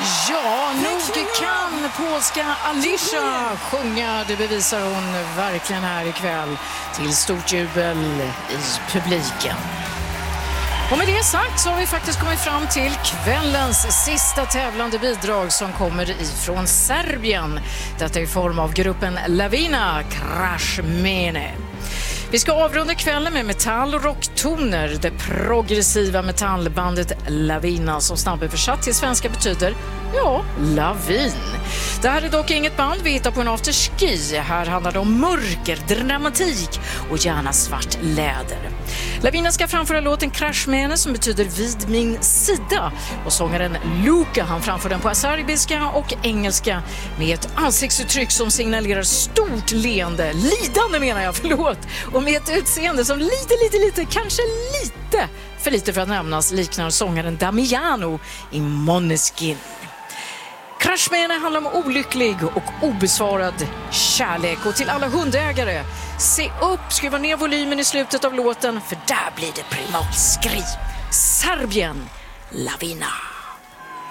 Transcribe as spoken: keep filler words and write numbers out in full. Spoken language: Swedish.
Ja, nog kan polska Alisha sjunga. Det bevisar hon verkligen här ikväll till stort jubel i publiken. Och med det sagt så har vi faktiskt kommit fram till kvällens sista tävlande bidrag som kommer ifrån Serbien. Detta i form av gruppen Lavina, Kraš mene. Vi ska avrunda kvällen med metall- och rocktoner. Det progressiva metallbandet Lavina som snabböversatt till svenska betyder, ja, lavin. Det här är dock inget band vi hittar på en afterski. Här handlar det om mörker, dramatik och gärna svart läder. Lavina ska framföra låten Kraš mene som betyder vid min sida. Och sångaren Luka, han framför den på serbiska och engelska med ett ansiktsuttryck som signalerar stort leende, lidande menar jag, förlåt. Och med ett utseende som lite, lite, lite, kanske lite för lite för att nämnas liknar sångaren Damiano i Måneskin. Kraš mene handlar om olycklig och obesvarad kärlek. Och till alla hundägare, se upp, skruva ner volymen i slutet av låten för där blir det primalskri. Serbien, Lavina.